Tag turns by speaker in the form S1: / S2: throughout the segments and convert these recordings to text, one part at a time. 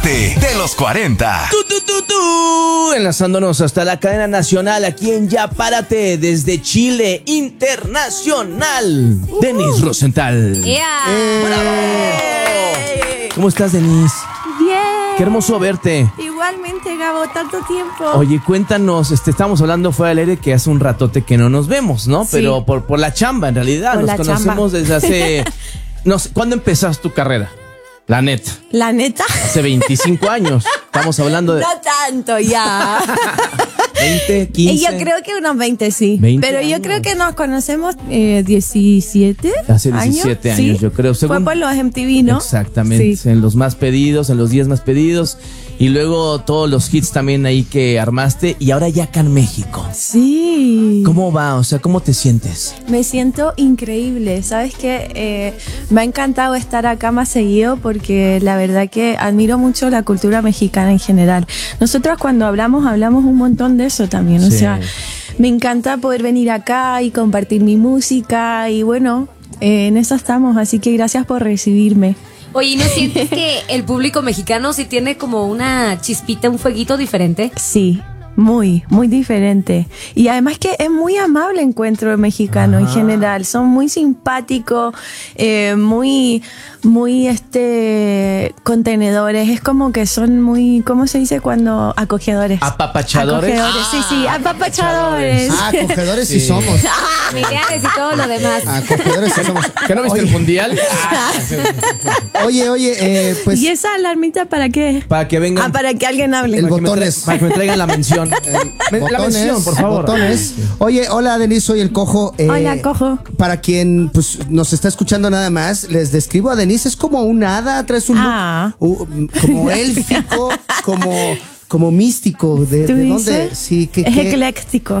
S1: De los 40.
S2: Enlazándonos hasta la cadena nacional aquí en Ya Párate desde Chile Internacional. Denise Rosenthal. ¡Bravo! ¿Cómo estás, Denise?
S3: Bien.
S2: Qué hermoso verte.
S3: Igualmente, Gabo, tanto tiempo.
S2: Oye, cuéntanos, estamos hablando fuera del aire que hace un ratote que no nos vemos, ¿no?
S3: Sí.
S2: Pero por la chamba, en realidad.
S3: Por
S2: Nos
S3: la
S2: conocemos
S3: chamba.
S2: desde hace... No sé, ¿cuándo empezaste tu carrera? La neta.
S3: ¿La neta?
S2: Hace 25 años. Estamos hablando de
S3: No tanto, ya.
S2: 20, 15.
S3: Yo creo que unos 20, sí.
S2: 20
S3: Pero yo
S2: años.
S3: creo que nos conocemos 17
S2: Hace 17 años,
S3: sí.
S2: yo creo.
S3: Fue por los MTV, ¿no?
S2: Exactamente,
S3: Sí.
S2: en los más pedidos, en los 10 más pedidos. Y luego todos los hits también ahí que armaste. Y ahora ya acá en México.
S3: Sí.
S2: ¿Cómo va? O sea, ¿cómo te sientes?
S3: Me siento increíble. ¿Sabes qué? Me ha encantado estar acá más seguido porque la verdad que admiro mucho la cultura mexicana en general. Nosotros cuando hablamos un montón de eso también. O
S2: Sí.
S3: sea, me encanta poder venir acá y compartir mi música y bueno, en eso estamos. Así que gracias por recibirme.
S4: Oye, ¿no sientes que el público mexicano sí tiene como una chispita, un fueguito diferente?
S3: Sí. Muy, muy diferente. Y además que es muy amable encuentro el mexicano en general. Son muy simpáticos, muy contenedores. Es como que son muy, ¿cómo se dice cuando? Acogedores.
S2: ¿Apapachadores?
S3: Acogedores, sí, apapachadores.
S5: Acogedores sí somos.
S4: Familiares y todo lo demás.
S5: Acogedores sí somos.
S2: ¿Que no viste el mundial?
S5: Oye, pues
S3: ¿Y esa alarmita para qué?
S2: Para que vengan.
S3: Para que alguien hable.
S5: El
S2: para que me
S5: botones.
S2: para que me traigan la mención. La mención, por favor.
S5: botones. Oye, hola Denise, soy el Cojo.
S3: Hola, Cojo.
S5: Para quien pues nos está escuchando nada más, les describo a Denise, es como un hada, traes un
S3: Ah.
S5: look, como élfico, como místico. ¿De
S3: ¿Tú
S5: dónde?
S3: dices?
S5: Sí,
S3: Es ecléctico.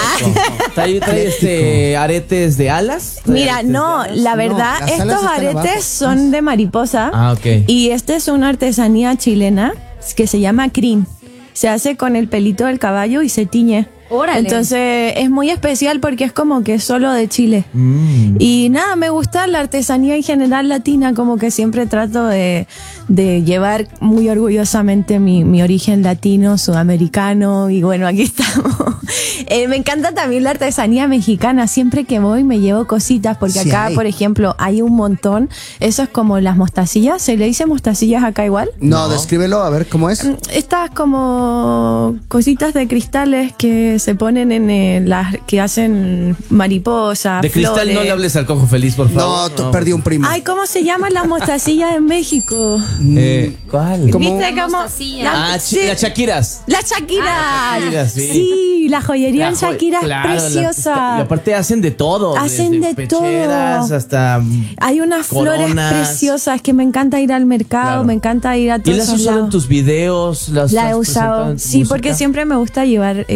S2: Trae aretes de alas.
S3: Mira, no, la
S5: No,
S3: verdad,
S5: las alas
S3: estos
S5: están
S3: aretes
S5: abajo.
S3: son de mariposa.
S2: Ah, ok.
S3: Y esta es una artesanía chilena que se llama crin. Se hace con el pelito del caballo y se tiñe.
S4: Órale.
S3: Entonces es muy especial porque es como que es solo de Chile. Y nada, me gusta la artesanía en general latina, como que siempre trato de llevar muy orgullosamente mi origen latino, sudamericano, y bueno, aquí estamos. Me encanta también la artesanía mexicana, siempre que voy me llevo cositas, porque
S5: Sí
S3: acá,
S5: hay.
S3: por ejemplo, hay un montón, eso es como las mostacillas, ¿se le dice mostacillas acá igual?
S5: No, descríbelo, a ver cómo es.
S3: Estas como cositas de cristales que se ponen en las que hacen mariposas,
S2: De cristal
S3: flores.
S2: no le hables al Cojo Feliz, por favor.
S5: No, perdí un primo.
S3: Ay, ¿cómo se llaman las mostacillas en México?
S2: ¿Cuál?
S5: ¿Cómo?
S3: ¿Viste cómo?
S4: Mostacilla.
S3: Sí.
S2: Las Shakiras.
S3: Las Shakira.
S2: Shakira, sí.
S3: Sí, la joyería en
S2: La jo-
S3: Shakira
S2: claro,
S3: es preciosa.
S2: y aparte hacen de todo.
S3: Hacen
S2: desde
S3: de todo.
S2: pecheras hasta
S3: Hay unas flores
S2: coronas.
S3: preciosas que me encanta ir al mercado,
S2: Claro.
S3: me encanta ir a
S2: ¿Y
S3: todos
S2: las has
S3: esos
S2: usado en
S3: lados.
S2: tus videos?
S3: La he
S2: has presentado
S3: usado,
S2: en tu
S3: sí,
S2: música?
S3: porque siempre me gusta llevar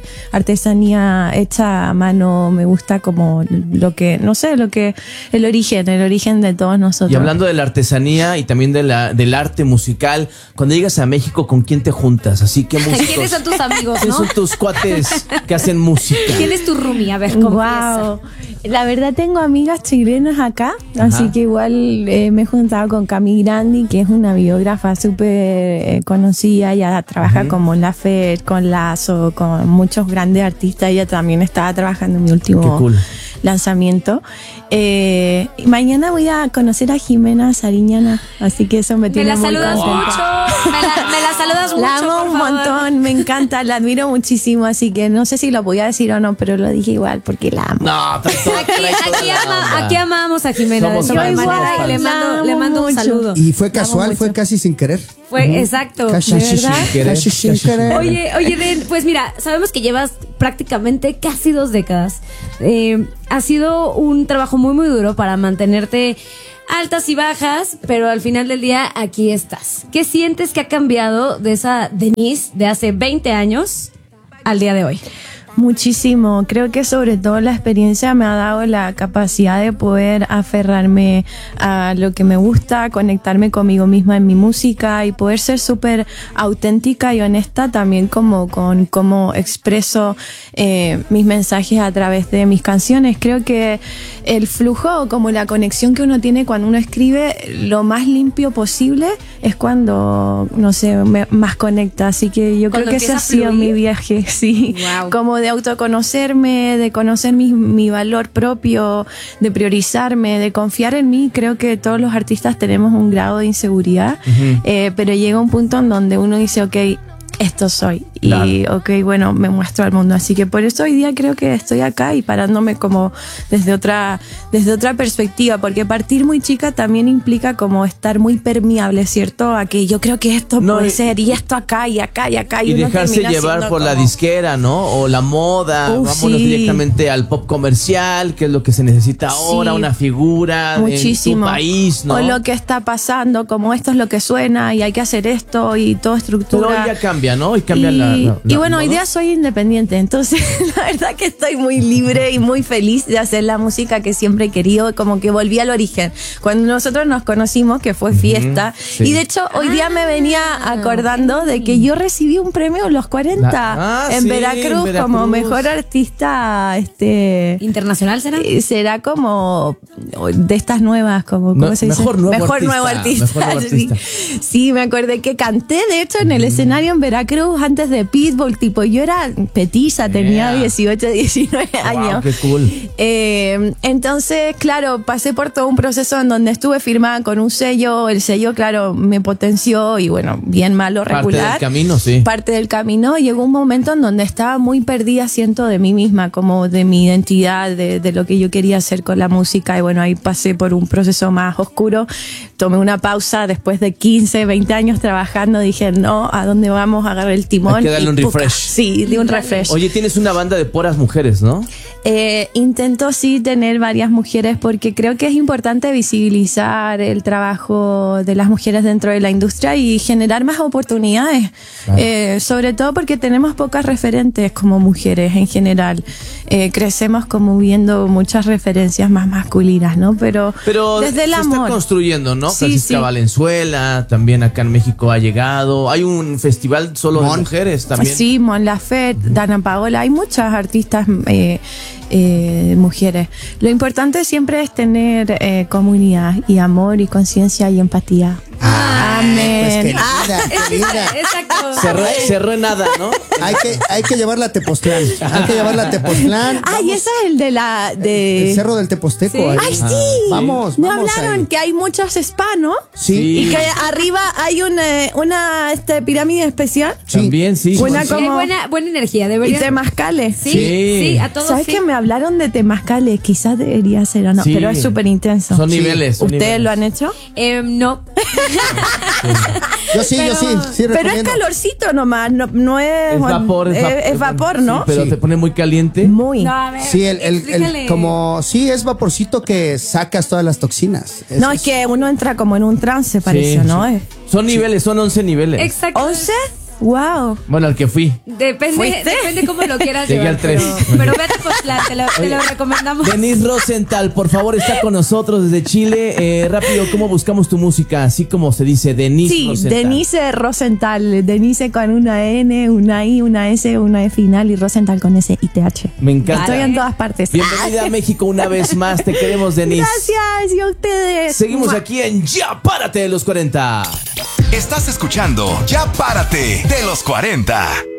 S3: artesanía hecha a mano, me gusta como lo que, no sé, el origen de todos nosotros.
S2: Y hablando de la artesanía y también del arte musical, cuando llegas a México, ¿con quién te juntas? Así que músicos.
S4: ¿Quiénes son tus amigos,
S2: ¿Quiénes
S4: no?
S2: son tus cuates que hacen música?
S4: ¿Quién es tu roomie? A ver, confiesa.
S3: Wow. La verdad tengo amigas chilenas acá, así que igual me he juntado con Cami Grandi, que es una biógrafa súper conocida, ella trabaja con Mon Laferte, con Lazo, con muchos grandes artistas, ella también estaba trabajando en mi último
S2: Qué cool.
S3: lanzamiento. Y mañana voy a conocer a Jimena Sariñana, así que eso me
S4: Me
S3: tiene
S4: la
S3: muy
S4: saludas
S3: contenta.
S4: mucho. Me la saludas mucho.
S3: La amo
S4: por
S3: un
S4: favor.
S3: montón, me encanta, la admiro muchísimo, así que no sé si lo voy a decir o no, pero lo dije igual porque la amo.
S2: No,
S4: Aquí amamos a Jimena
S2: Somos
S4: de
S2: fans,
S4: sobremanera
S2: somos
S4: y le
S2: fans.
S4: le mando un
S3: mucho.
S4: saludo.
S5: Y fue
S3: Amo
S5: casual, fue
S3: mucho.
S5: casi sin querer.
S4: Fue exacto.
S5: Casi
S4: ¿de
S5: sin
S4: verdad?
S5: querer. Casi sin querer.
S4: Oye, Den, pues mira, sabemos que llevas prácticamente casi 2 décadas. Ha sido un trabajo muy, muy duro para mantenerte altas y bajas, pero al final del día aquí estás. ¿Qué sientes que ha cambiado de esa Denise de hace 20 años al día de hoy?
S3: Muchísimo. Creo que sobre todo la experiencia me ha dado la capacidad de poder aferrarme a lo que me gusta, conectarme conmigo misma en mi música y poder ser súper auténtica y honesta también como con cómo expreso mis mensajes a través de mis canciones. Creo que el flujo, como la conexión que uno tiene cuando uno escribe, lo más limpio posible es cuando, no sé, más conecta. Así que yo creo que ese ha sido mi viaje, sí.
S4: Wow.
S3: Como de autoconocerme, de conocer mi valor propio, de priorizarme, de confiar en mí. Creo que todos los artistas tenemos un grado de inseguridad, pero llega un punto en donde uno dice, ok, esto soy. Claro. Y ok, bueno, me muestro al mundo. Así que por eso hoy día creo que estoy acá y parándome como desde otra perspectiva, porque partir muy chica también implica como estar muy permeable, ¿cierto? A que yo creo que esto puede ser, y esto acá y acá y acá.
S2: Y dejarse llevar por la disquera, ¿no? O la moda. Vámonos directamente al pop comercial, que es lo que se necesita ahora, una figura
S3: muchísimo
S2: en tu país, ¿no?
S3: O lo que está pasando, como esto es lo que suena y hay que hacer esto y todo estructura.
S2: Pero ya cambia, ¿no? Y cambia
S3: y bueno, hoy día soy independiente, entonces la verdad que estoy muy libre y muy feliz de hacer la música que siempre he querido, como que volví al origen. Cuando nosotros nos conocimos, que fue fiesta, y de hecho hoy día me venía acordando de que yo recibí un premio en los 40 en Veracruz como mejor artista
S4: internacional.
S3: Será como de estas nuevas, como ¿cómo se dice? Mejor nuevo artista. Sí, me acordé que canté de hecho en el escenario en Veracruz antes de Pitbull, tipo yo era petiza, tenía 18, 19 años.
S2: Wow, qué cool.
S3: Entonces, claro, pasé por todo un proceso en donde estuve firmada con un sello, el sello, claro, me potenció y bueno, bien malo, regular.
S2: Parte del camino, sí.
S3: Parte del camino. Llegó un momento en donde estaba muy perdida, siento, de mí misma, como de mi identidad, de lo que yo quería hacer con la música y bueno, ahí pasé por un proceso más oscuro. Tomé una pausa después de 15, 20 años trabajando, dije, no, ¿a dónde vamos? A agarrar el timón.
S2: Hay que darle un refresh.
S3: Sí, de un refresh.
S2: Oye, tienes una banda de puras mujeres, ¿no?
S3: Intento sí tener varias mujeres porque creo que es importante visibilizar el trabajo de las mujeres dentro de la industria y generar más oportunidades. Claro. Sobre todo porque tenemos pocas referentes como mujeres en general. Crecemos como viendo muchas referencias más masculinas, ¿no? Pero desde el amor.
S2: Se está construyendo, ¿no?
S3: Sí,
S2: Francisca Valenzuela, también acá en México ha llegado. Hay un festival solo de mujeres también.
S3: Sí, Mon Laferte, Dana Paola, hay muchas artistas mujeres. Lo importante siempre es tener comunidad y amor y conciencia y empatía. Amén.
S5: Pues qué linda.
S4: Exacto.
S2: Cerró en nada, ¿no?
S5: Hay que llevarla a Tepoztlán. Hay que llevarla a Tepoztlán.
S3: Ay, ese es el de
S5: el Cerro del Teposteco.
S4: Sí.
S3: Ay, sí.
S5: Vamos.
S3: Me hablaron que hay muchos spa, ¿no?
S5: Sí.
S3: Y que arriba hay una pirámide especial.
S2: También, sí.
S3: Buena
S4: Hay
S3: como
S4: buena energía,
S3: y
S4: debería.
S3: temazcales.
S4: Sí, a todos.
S3: ¿Sabes que me hablaron de temazcales? Quizás debería ser o no,
S2: Sí.
S3: pero es súper intenso.
S2: Son niveles.
S3: ¿Ustedes lo han hecho?
S4: No.
S5: Yo sí
S3: Pero
S5: recomiendo.
S3: es calorcito nomás, no es...
S2: Es vapor.
S3: Es vapor, ¿no?
S2: Sí, pero te pone muy caliente.
S3: Muy.
S4: No, a ver,
S5: Sí,
S4: explícale.
S5: es vaporcito que sacas todas las toxinas.
S3: No, es que uno entra como en un trance, parece,
S2: Sí,
S3: ¿no?
S2: sí. Son niveles, son 11 niveles.
S4: Exacto.
S3: ¿11? ¡Wow!
S2: Bueno, al que fui.
S4: Depende cómo lo quieras
S2: Llegué
S4: llevar.
S2: al 3.
S4: Pero vete a Tepoztlán, te lo recomendamos.
S2: Denise Rosenthal, por favor, está con nosotros desde Chile. Rápido, ¿cómo buscamos tu música? Así como se dice, Denise
S3: Sí,
S2: Rosenthal.
S3: Denise Rosenthal. Denise con una N, una I, una S, una E final y Rosenthal con S y TH.
S2: Me encanta.
S3: Estoy en todas partes.
S2: Bienvenida a México una vez más. Te queremos, Denise.
S3: Gracias, y a ustedes.
S2: Seguimos aquí en Ya Párate de los 40.
S1: Estás escuchando Ya Párate de los 40.